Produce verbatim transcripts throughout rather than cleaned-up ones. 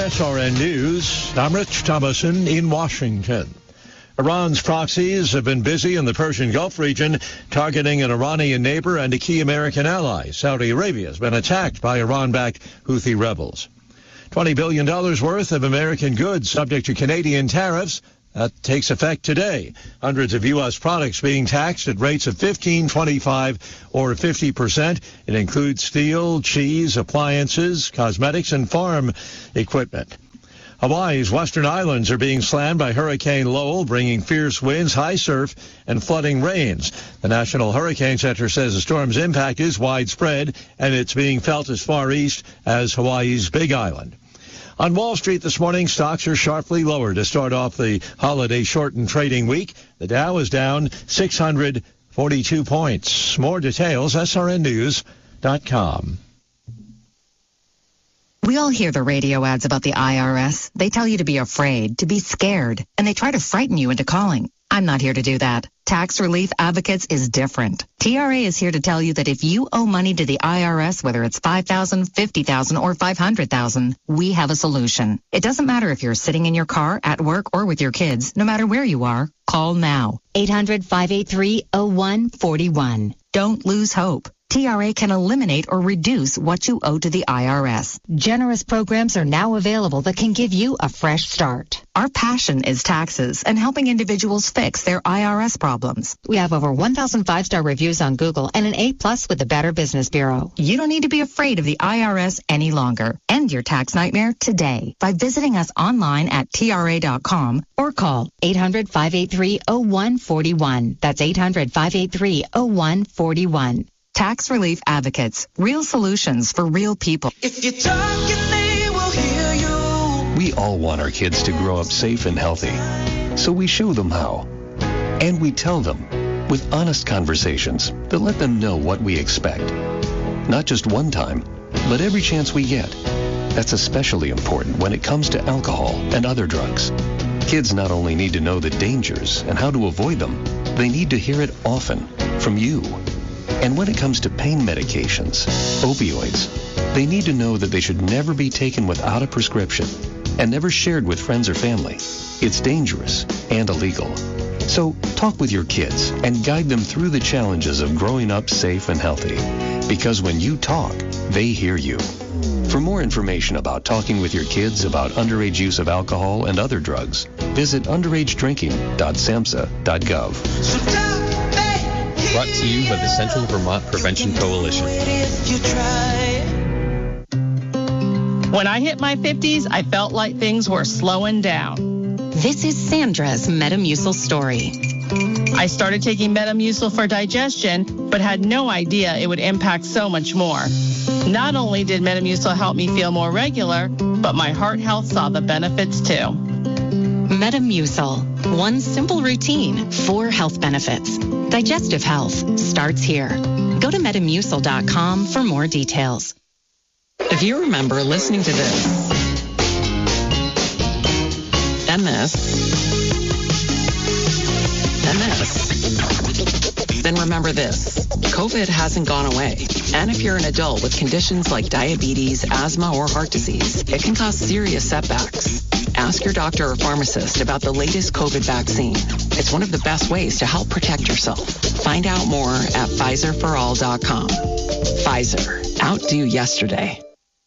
S R N News, I'm Rich Thomason in Washington. Iran's proxies have been busy in the Persian Gulf region, targeting an Iranian neighbor and a key American ally. Saudi Arabia has been attacked by Iran-backed Houthi rebels. twenty billion dollars worth of American goods subject to Canadian tariffs. That takes effect today. Hundreds of U S products being taxed at rates of fifteen, twenty-five, or fifty percent. It includes steel, cheese, appliances, cosmetics, and farm equipment. Hawaii's western islands are being slammed by Hurricane Lowell, bringing fierce winds, high surf, and flooding rains. The National Hurricane Center says the storm's impact is widespread, and it's being felt as far east as Hawaii's Big Island. On Wall Street this morning, stocks are sharply lower to start off the holiday-shortened trading week. The Dow is down six hundred forty-two points. More details, S R N news dot com. We all hear the radio ads about the I R S. They tell you to be afraid, to be scared, and they try to frighten you into calling. I'm not here to do that. Tax Relief Advocates is different. T R A is here to tell you that if you owe money to the I R S, whether it's five thousand dollars, fifty thousand dollars, or five hundred thousand dollars, we have a solution. It doesn't matter if you're sitting in your car, at work, or with your kids. No matter where you are, call now. eight hundred, five eight three, oh one four one. Don't lose hope. T R A can eliminate or reduce what you owe to the I R S. Generous programs are now available that can give you a fresh start. Our passion is taxes and helping individuals fix their I R S problems. We have over one thousand five-star reviews on Google and an A plus with the Better Business Bureau. You don't need to be afraid of the I R S any longer. End your tax nightmare today by visiting us online at T R A dot com or call eight hundred, five eight three, oh one four one. That's eight hundred, five eight three, oh one four one. Tax Relief Advocates. Real solutions for real people. If you talk, they will hear you. We all want our kids to grow up safe and healthy. So we show them how. And we tell them with honest conversations that let them know what we expect. Not just one time, but every chance we get. That's especially important when it comes to alcohol and other drugs. Kids not only need to know the dangers and how to avoid them, they need to hear it often from you. And when it comes to pain medications, opioids, they need to know that they should never be taken without a prescription and never shared with friends or family. It's dangerous and illegal. So talk with your kids and guide them through the challenges of growing up safe and healthy. Because when you talk, they hear you. For more information about talking with your kids about underage use of alcohol and other drugs, visit underage drinking dot samhsa dot gov. Brought to you by the Central Vermont Prevention Coalition. When I hit my fifties, I felt like things were slowing down. This is Sandra's Metamucil story. I started taking Metamucil for digestion, but had no idea it would impact so much more. Not only did Metamucil help me feel more regular, but my heart health saw the benefits too. Metamucil. One simple routine, four health benefits. Digestive health starts here. Go to metamucil dot com for more details. If you remember listening to this, and this, and this, then remember this. COVID hasn't gone away. And if you're an adult with conditions like diabetes, asthma, or heart disease, it can cause serious setbacks. Ask your doctor or pharmacist about the latest COVID vaccine. It's one of the best ways to help protect yourself. Find out more at Pfizer for all dot com. Pfizer. Outdo yesterday.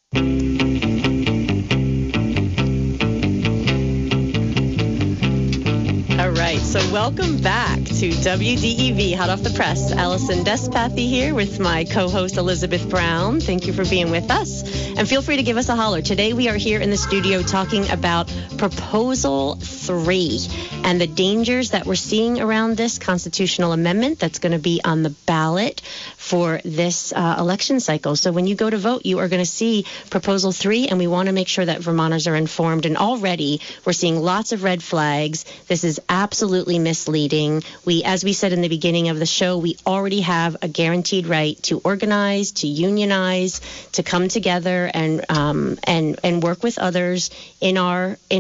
All right, so welcome back to W D E V, Hot Off the Press. Allison Despathy here with my co-host Elizabeth Brown. Thank you for being with us. And feel free to give us a holler. Today we are here in the studio talking about Proposal three and the dangers that we're seeing around this constitutional amendment that's going to be on the ballot for this uh, election cycle. So when you go to vote, you are going to see Proposal three, and we want to make sure that Vermonters are informed. And already we're seeing lots of red flags. This is absolutely misleading. We, as we said in the beginning of the show, we already have a guaranteed right to organize, to unionize, to come together and um, and and work with others in our in our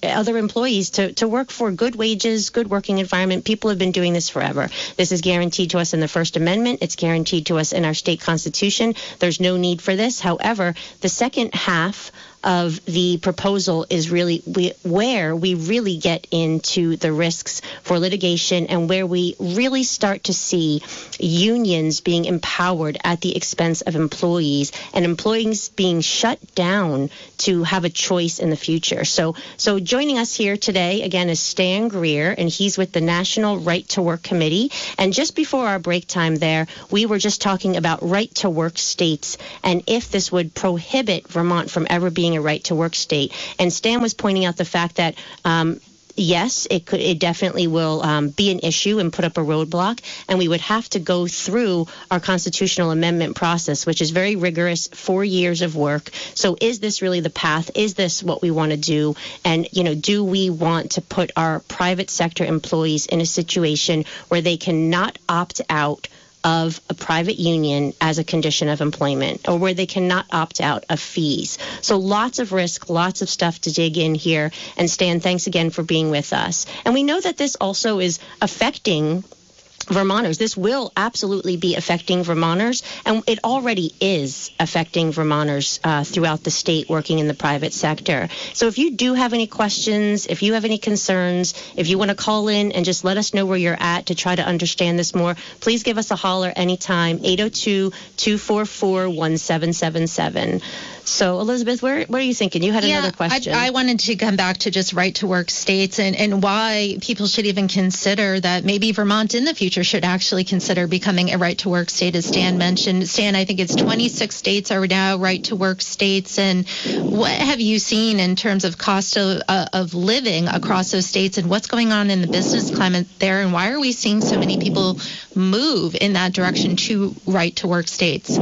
other employees to, to work for good wages, good working environment. People have been doing this forever. This is guaranteed to us in the First Amendment. It's guaranteed to us in our state constitution. There's no need for this. However, the second half of the proposal is really we, where we really get into the risks for litigation and where we really start to see unions being empowered at the expense of employees and employees being shut down to have a choice in the future. So, so joining us here today, again, is Stan Greer, and he's with the National Right to Work Committee. And just before our break time there, we were just talking about right to work states and if this would prohibit Vermont from ever being a right to work state. And Stan was pointing out the fact that um, yes, it could it definitely will um, be an issue and put up a roadblock, and we would have to go through our constitutional amendment process, which is very rigorous, four years of work. So is this really the path? Is this what we want to do? And, you know, do we want to put our private sector employees in a situation where they cannot opt out of a private union as a condition of employment, or where they cannot opt out of fees? So lots of risk, lots of stuff to dig in here. And Stan, thanks again for being with us. And we know that this also is affecting Vermonters. This will absolutely be affecting Vermonters, and it already is affecting Vermonters uh, throughout the state working in the private sector. So if you do have any questions, if you have any concerns, if you want to call in and just let us know where you're at to try to understand this more, please give us a holler anytime, eight oh two, two four four, one seven seven seven. So, Elizabeth, where, what are you thinking? You had yeah, another question. I, I wanted to come back to just right-to-work states and, and why people should even consider that maybe Vermont in the future should actually consider becoming a right-to-work state, as Stan mentioned. Stan, I think it's twenty-six states are now right-to-work states. And what have you seen in terms of cost of, uh, of living across those states, and what's going on in the business climate there, and why are we seeing so many people move in that direction to right-to-work states?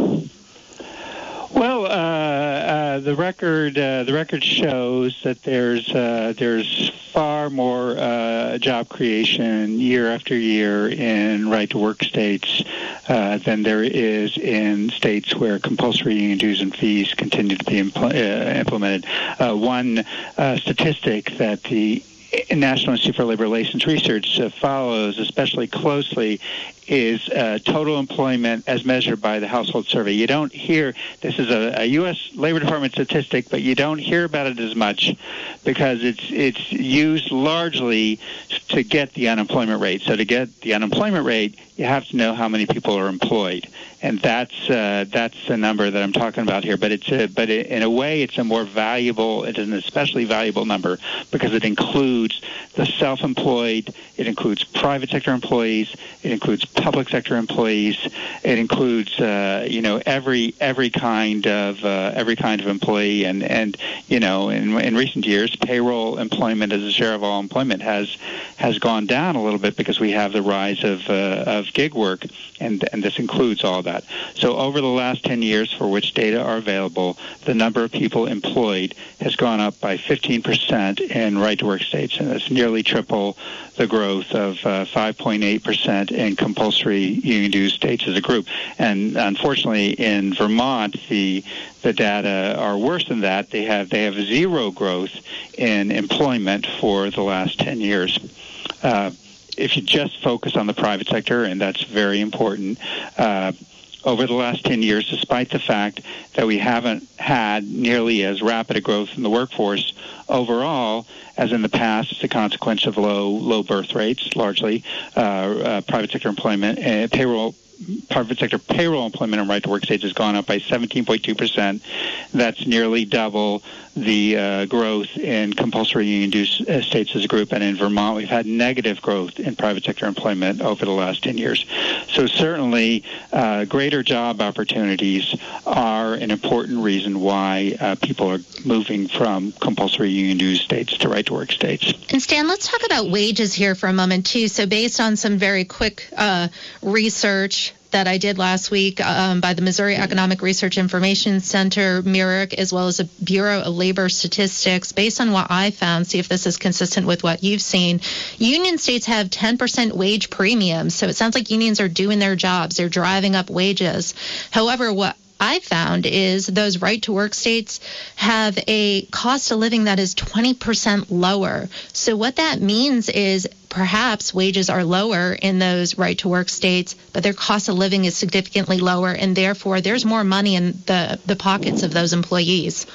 Well, uh, uh, the record uh, the record shows that there's uh, there's far more uh, job creation year after year in right-to-work states uh, than there is in states where compulsory union dues and fees continue to be impl- uh, implemented. Uh, one uh, statistic that the National Institute for Labor Relations Research uh, follows especially closely is uh, total employment as measured by the household survey. You don't hear, this is a, a U S Labor Department statistic, but you don't hear about it as much because it's it's used largely to get the unemployment rate. So to get the unemployment rate, you have to know how many people are employed, and that's uh, that's the number that I'm talking about here. But it's a, but it, in a way, it's a more valuable, it is an especially valuable number because it includes the self-employed, it includes private sector employees, it includes public sector employees, it includes uh, you know every every kind of uh, every kind of employee, and and you know in in recent years, payroll employment as a share of all employment has has gone down a little bit because we have the rise of uh, of gig work, and and this includes all that. So over the last ten years, for which data are available, the number of people employed has gone up by fifteen percent in right-to-work states, and that's nearly triple the growth of uh, five point eight percent in compulsory union dues states as a group. And unfortunately, in Vermont, the the data are worse than that. They have they have zero growth in employment for the last ten years. Uh, if you just focus on the private sector, and that's very important, uh, over the last ten years, despite the fact that we haven't had nearly as rapid a growth in the workforce overall as in the past, it's a consequence of low low birth rates, largely, uh, uh, private sector employment, and payroll. Private sector payroll employment in right-to-work states has gone up by seventeen point two percent. That's nearly double the uh, growth in compulsory union dues uh, states as a group. And in Vermont, we've had negative growth in private sector employment over the last ten years. So certainly, uh, greater job opportunities are an important reason why uh, people are moving from compulsory union dues states to right-to-work states. And Stan, let's talk about wages here for a moment, too. So based on some very quick uh, research that I did last week um, by the Missouri Economic Research Information Center, M I R C, as well as the Bureau of Labor Statistics. Based on what I found, see if this is consistent with what you've seen, union states have ten percent wage premiums. So it sounds like unions are doing their jobs. They're driving up wages. However, what I found is those right-to-work states have a cost of living that is twenty percent lower. So what that means is perhaps wages are lower in those right-to-work states, but their cost of living is significantly lower, and therefore there's more money in the, the pockets of those employees.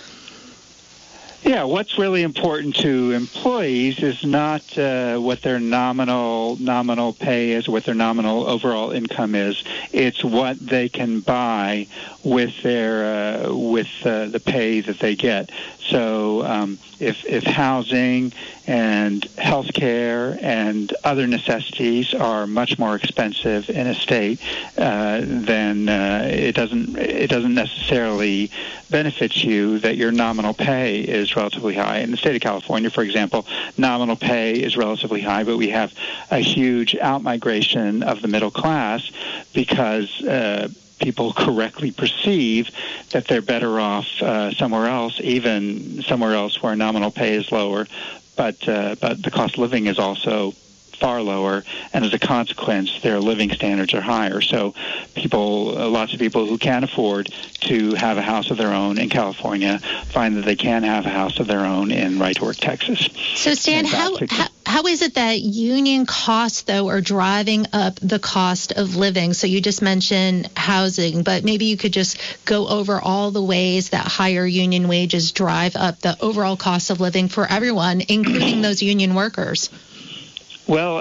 Yeah, what's really important to employees is not uh, what their nominal nominal pay is, what their nominal overall income is. It's what they can buy with their uh, with uh, the pay that they get. So um, if if housing and health care and other necessities are much more expensive in a state, uh, then uh, it doesn't it doesn't necessarily benefit you that your nominal pay is relatively high. In the state of California, for example, nominal pay is relatively high, but we have a huge outmigration of the middle class because uh, people correctly perceive that they're better off uh, somewhere else, even somewhere else where nominal pay is lower, but uh, but the cost of living is also far lower, and as a consequence, their living standards are higher. So people, uh, lots of people who can't afford to have a house of their own in California find that they can have a house of their own in right-to-work Texas. So, Stan, how, how how is it that union costs, though, are driving up the cost of living? So you just mentioned housing, but maybe you could just go over all the ways that higher union wages drive up the overall cost of living for everyone, including those union workers. Well, uh,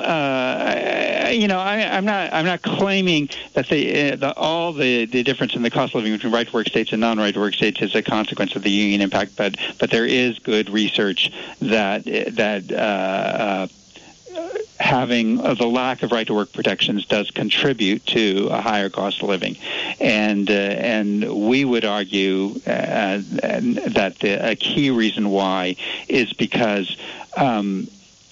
I, you know, I, I'm not. I'm not claiming that the, uh, the all the, the difference in the cost of living between right-to-work states and non-right-to-work states is a consequence of the union impact. But but there is good research that that. Uh, uh, having uh, the lack of right-to-work protections does contribute to a higher cost of living, and uh, and we would argue uh, that the, a key reason why is because um,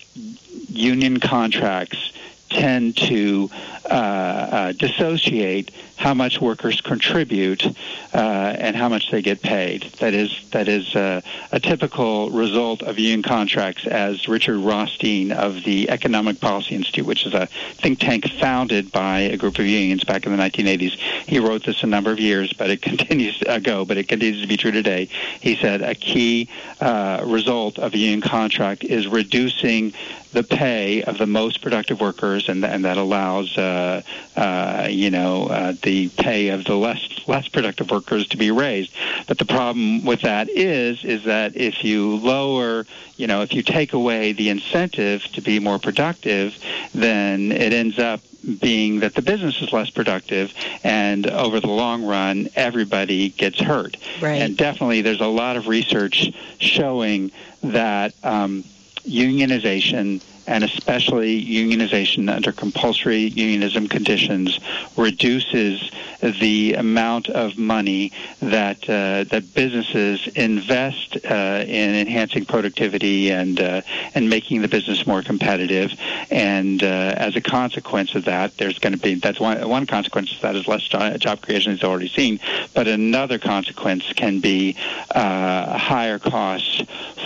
union contracts tend to uh, uh, dissociate how much workers contribute uh, and how much they get paid. That is that is uh, a typical result of union contracts, as Richard Rothstein of the Economic Policy Institute, which is a think tank founded by a group of unions back in the nineteen eighties. He wrote this a number of years, but it continues ago, but it continues to be true today. He said a key uh, result of a union contract is reducing the pay of the most productive workers, and, and that allows, uh, uh, you know, uh, the pay of the less less productive workers to be raised. But the problem with that is, is that if you lower, you know, if you take away the incentive to be more productive, then it ends up being that the business is less productive, and over the long run, everybody gets hurt. Right. And definitely, there's a lot of research showing that um, unionization, and especially unionization under compulsory unionism conditions, reduces the amount of money that uh, that businesses invest uh, in enhancing productivity and uh, and making the business more competitive. And uh, as a consequence of that, there's going to be that's one one consequence of that is less job creation, as already seen. But another consequence can be uh, higher costs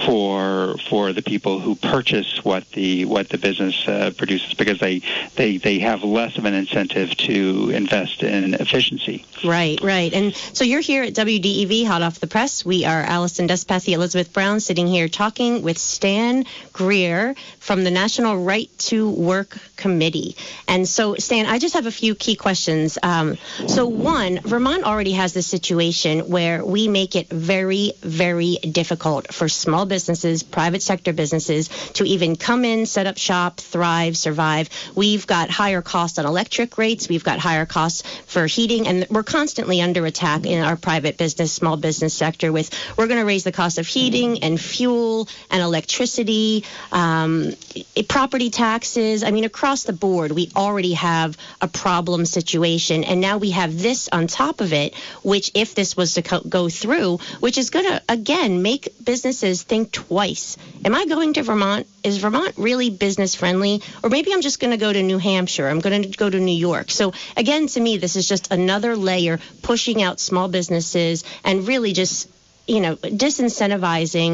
for for the people who purchase what the what the business uh, produces, because they, they they have less of an incentive to invest in efficiency. Right, right. And so you're here at W D E V, hot off the press. We are Allison Despathy, Elizabeth Brown, sitting here talking with Stan Greer from the National Right to Work Committee. And so, Stan, I just have a few key questions. Um, so one, Vermont already has this situation where we make it very, very difficult for small businesses, private sector businesses, to even come in, set up shop, thrive, survive. We've got higher costs on electric rates. We've got higher costs for heating, and we're constantly under attack in our private business, small business sector with, we're going to raise the cost of heating and fuel and electricity, um, property taxes. I mean, across the board, we already have a problem situation, and now we have this on top of it, which, if this was to co- go through, which is going to, again, make businesses think twice. Am I going to Vermont? Is Vermont really business friendly? Or maybe I'm just going to go to New Hampshire. I'm going to go to New York. So again, to me, this is just another layer pushing out small businesses and really just, you know, disincentivizing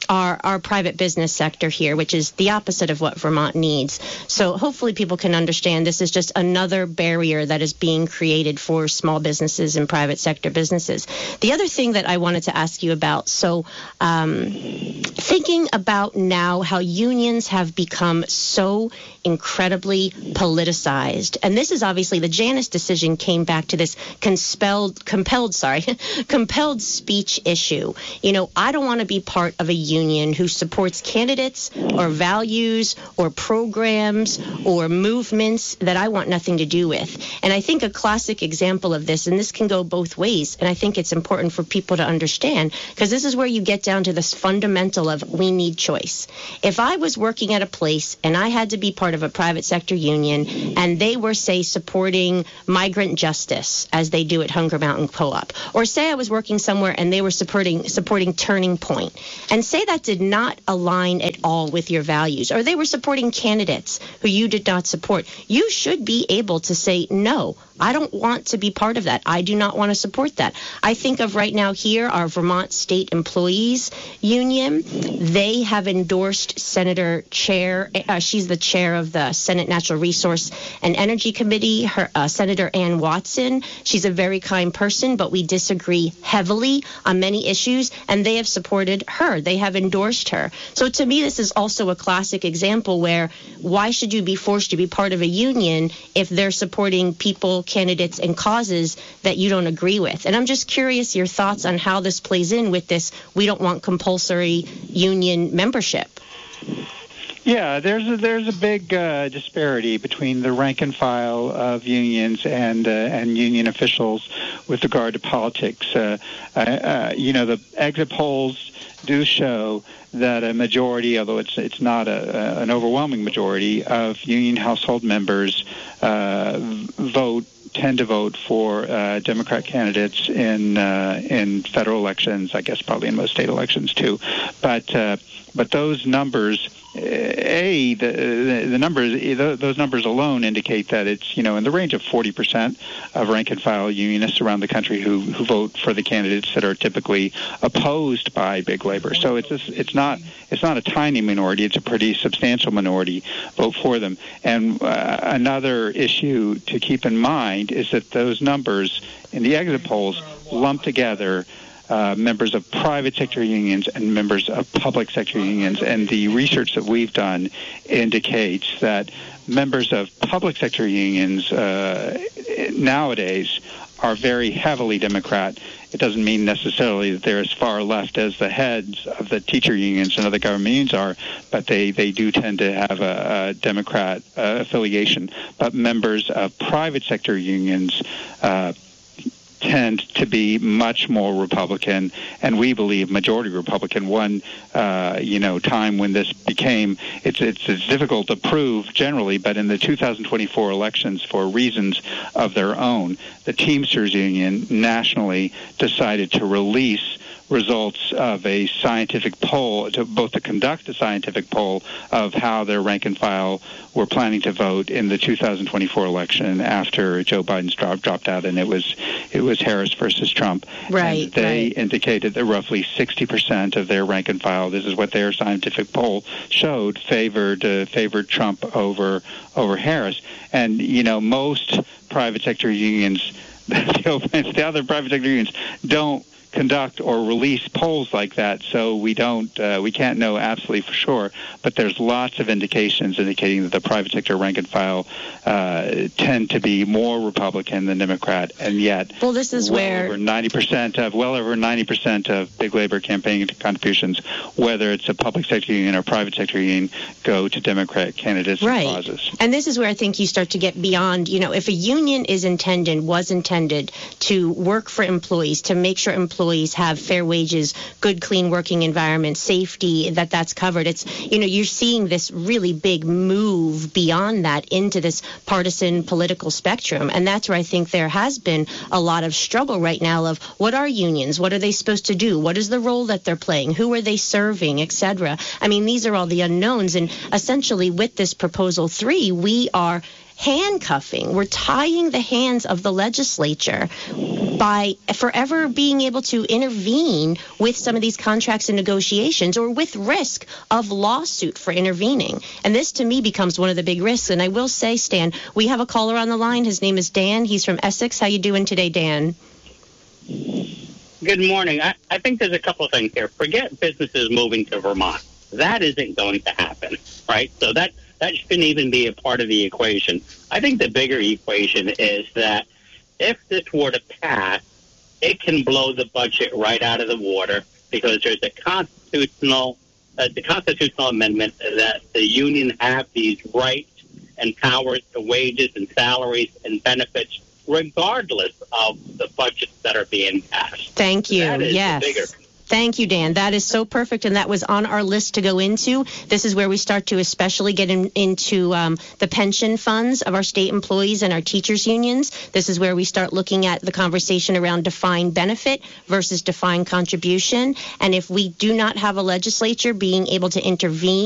our, our private business sector here, which is the opposite of what Vermont needs. So hopefully people can understand this is just another barrier that is being created for small businesses and private sector businesses. The other thing that I wanted to ask you about, so um, thinking about now how unions have become so incredibly politicized, and this is obviously the Janus decision came back to this compelled, compelled, sorry, compelled speech issue. You know, I don't want to be part of a union who supports candidates or values or programs or movements that I want nothing to do with. And I think a classic example of this, and this can go both ways, and I think it's important for people to understand, because this is where you get down to this fundamental of we need choice. If I was working at a place and I had to be part of a private sector union and they were, say, supporting migrant justice as they do at Hunger Mountain Co-op, or say I was working somewhere and they were supporting supporting Turning Point, and say that did not align at all with your values, or they were supporting candidates who you did not support, you should be able to say, no, I don't want to be part of that. I do not want to support that. I think of right now here, our Vermont State Employees Union. They have endorsed Senator Chair, uh, she's the chair of the Senate Natural Resource and Energy Committee, her, uh, Senator Ann Watson. She's a very kind person, but we disagree heavily on many issues, and they have supported her. They have endorsed her. So to me, this is also a classic example where why should you be forced to be part of a union if they're supporting people, candidates, and causes that you don't agree with? And I'm just curious your thoughts on how this plays in with this we don't want compulsory union membership. Yeah, there's a, there's a big uh, disparity between the rank and file of unions and uh, and union officials with regard to politics. Uh, uh, you know, the exit polls do show that a majority, although it's it's not a, a, an overwhelming majority, of union household members uh, vote tend to vote for uh, Democrat candidates in uh, in federal elections. I guess probably in most state elections too, but uh, but those numbers. A, the, the, the numbers, those numbers alone indicate that it's, you know, in the range of forty percent of rank and file unionists around the country who, who vote for the candidates that are typically opposed by big labor. So it's just, it's not it's not a tiny minority; it's a pretty substantial minority vote for them. And uh, another issue to keep in mind is that those numbers in the exit polls lump together Uh, members of private sector unions and members of public sector unions. And the research that we've done indicates that members of public sector unions uh, nowadays are very heavily Democrat. It doesn't mean necessarily that they're as far left as the heads of the teacher unions and other government unions are, but they, they do tend to have a, a Democrat uh, affiliation. But members of private sector unions uh, tend to be much more Republican, and we believe majority Republican. One, uh, you know, time when this became, it's, it's it's difficult to prove generally, but in the two thousand twenty-four elections, for reasons of their own, the Teamsters Union nationally decided to release results of a scientific poll, to both to conduct a scientific poll of how their rank and file were planning to vote in the two thousand twenty-four election after Joe Biden's drop, dropped out, and it was it was Harris versus Trump. Right. And they right. indicated that roughly sixty percent of their rank and file, this is what their scientific poll showed, favored uh, favored Trump over over Harris. And you know, most private sector unions, the other private sector unions don't conduct or release polls like that, so we don't, uh, we can't know absolutely for sure, but there's lots of indications indicating that the private sector rank and file uh, tend to be more Republican than Democrat, and yet well, this is well where over ninety percent of, well over ninety percent of big labor campaign contributions, whether it's a public sector union or private sector union, go to Democrat candidates right. and causes. And this is where I think you start to get beyond, you know, if a union is intended, was intended to work for employees, to make sure employees have fair wages, good, clean working environment, safety, that that's covered. It's, you know, you're seeing this really big move beyond that into this partisan political spectrum. And that's where I think there has been a lot of struggle right now of what are unions? What are they supposed to do? What is the role that they're playing? Who are they serving, et cetera? I mean, these are all the unknowns. And essentially with this proposal three, we are handcuffing. We're tying the hands of the legislature by forever being able to intervene with some of these contracts and negotiations, or with risk of lawsuit for intervening. And this, to me, becomes one of the big risks. And I will say, Stan, we have a caller on the line. His name is Dan. He's from Essex. How you doing today, Dan? Good morning. I, I think there's a couple of things here. Forget businesses moving to Vermont. That isn't going to happen, right? So that, that shouldn't even be a part of the equation. I think the bigger equation is that if this were to pass, it can blow the budget right out of the water, because there's a constitutional, uh, the constitutional amendment that the union have these rights and powers to wages and salaries and benefits, regardless of the budgets that are being passed. Thank you. That is yes. the bigger. Thank you, Dan. That is so perfect, and that was on our list to go into. This is where we start to especially get in, into um, the pension funds of our state employees and our teachers' unions. This is where we start looking at the conversation around defined benefit versus defined contribution. And if we do not have a legislature being able to intervene